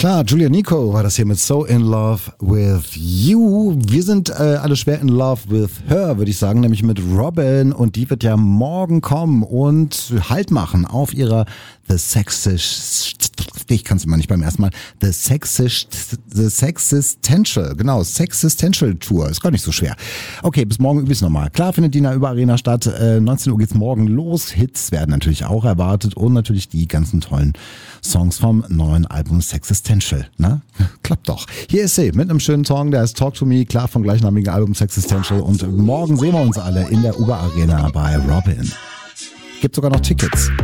Klar, Julia Nico war das hier mit So in Love with You. Wir sind alle schwer in love with her, würde ich sagen, nämlich mit Robin. Und die wird ja morgen kommen und Halt machen auf ihrer The Sexist, ich kann es immer nicht beim ersten Mal, The Sexistential, genau, Sexistential Tour, ist gar nicht so schwer. Okay, bis morgen übrigens nochmal. Klar findet die in der Über-Arena statt, 19 Uhr geht's morgen los, Hits werden natürlich auch erwartet und natürlich die ganzen tollen Songs vom neuen Album Sexistential, ne? Klappt doch. Hier ist sie mit einem schönen Song, der heißt Talk to Me, klar vom gleichnamigen Album Sexistential und morgen sehen wir uns alle in der Über-Arena bei Robin. Gibt sogar noch Tickets.